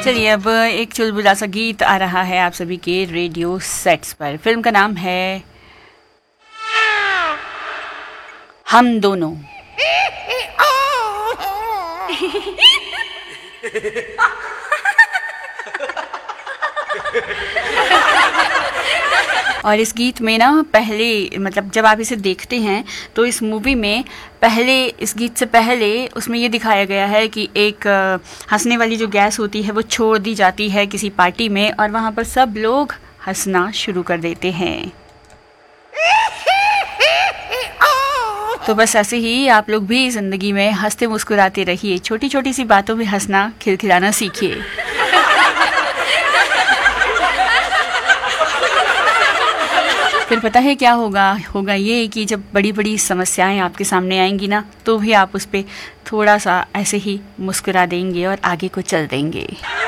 चलिए अब एक चुलबुला सा गीत आ रहा है आप सभी के रेडियो सेट्स पर। फिल्म का नाम है हम दोनों। और इस गीत में ना पहले मतलब जब आप इसे देखते हैं तो इस मूवी में पहले इस गीत से पहले उसमें ये दिखाया गया है कि एक हंसने वाली जो गैस होती है वो छोड़ दी जाती है किसी पार्टी में और वहाँ पर सब लोग हंसना शुरू कर देते हैं। तो बस ऐसे ही आप लोग भी ज़िंदगी में हंसते मुस्कुराते रहिए, छोटी छोटी सी बातों में हंसना खिलखिलाना सीखिए। फिर पता है क्या होगा ये कि जब बड़ी बड़ी समस्याएं आपके सामने आएंगी ना तो भी आप उस पर थोड़ा सा ऐसे ही मुस्कुरा देंगे और आगे को चल देंगे।